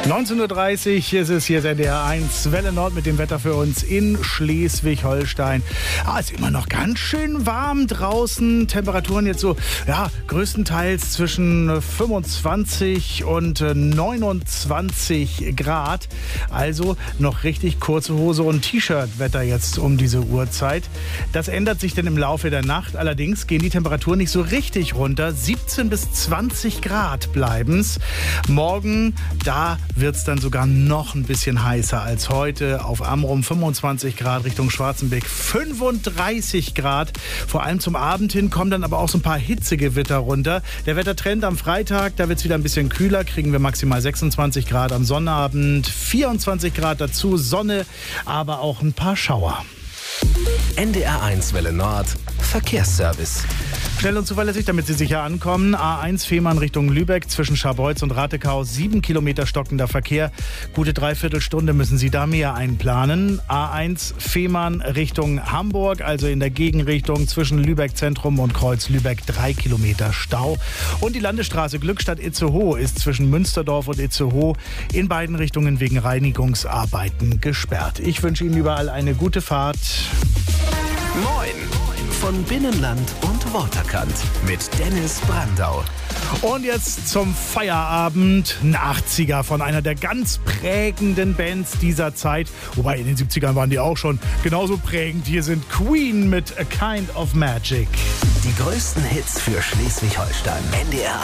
19:30 Uhr ist es hier der NDR1 Welle Nord mit dem Wetter für uns in Schleswig-Holstein. Ist immer noch ganz schön warm draußen. Temperaturen jetzt so, größtenteils zwischen 25 und 29 Grad. Also noch richtig kurze Hose und T-Shirt-Wetter jetzt um diese Uhrzeit. Das ändert sich dann im Laufe der Nacht. Allerdings gehen die Temperaturen nicht so richtig runter. 17 bis 20 Grad bleiben's. Morgen, da wird es dann sogar noch ein bisschen heißer als heute. Auf Amrum 25 Grad, Richtung Schwarzenbeck 35 Grad. Vor allem zum Abend hin kommen dann aber auch so ein paar Hitzegewitter runter. Der Wettertrend am Freitag, da wird es wieder ein bisschen kühler. Kriegen wir maximal 26 Grad am Sonnabend, 24 Grad dazu, Sonne, aber auch ein paar Schauer. NDR1 Welle Nord, Verkehrsservice. Schnell und zuverlässig, damit Sie sicher ankommen. A1 Fehmarn Richtung Lübeck zwischen Scharbeutz und Ratekau. 7 Kilometer stockender Verkehr. Gute Dreiviertelstunde müssen Sie da mehr einplanen. A1 Fehmarn Richtung Hamburg, also in der Gegenrichtung zwischen Lübeck Zentrum und Kreuz Lübeck. 3 Kilometer Stau. Und die Landesstraße Glückstadt-Itzehoe ist zwischen Münsterdorf und Itzehoe in beiden Richtungen wegen Reinigungsarbeiten gesperrt. Ich wünsche Ihnen überall eine gute Fahrt. Moin von Binnenland und Waterkant mit Dennis Brandau. Und jetzt zum Feierabend ein 80er von einer der ganz prägenden Bands dieser Zeit. Wobei in den 70ern waren die auch schon genauso prägend. Hier sind Queen mit A Kind of Magic. Die größten Hits für Schleswig-Holstein. NDR